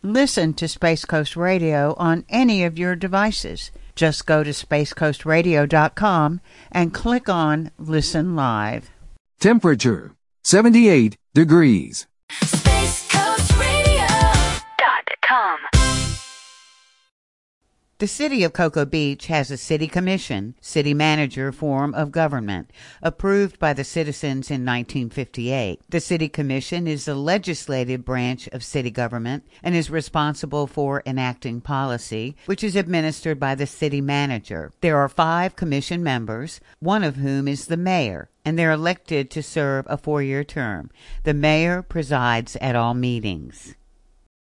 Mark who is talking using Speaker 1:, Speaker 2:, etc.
Speaker 1: Listen to Space Coast Radio on any of your devices. Just go to spacecoastradio.com and click on Listen Live.
Speaker 2: Temperature 78 degrees.
Speaker 3: SpaceCoastRadio.com.
Speaker 1: The City of Cocoa Beach has a city commission, city manager form of government, approved by the citizens in 1958. The city commission is the legislative branch of city government and is responsible for enacting policy, which is administered by the city manager. There are 5 commission members, one of whom is the mayor, and they're elected to serve a 4-year term. The mayor presides at all meetings.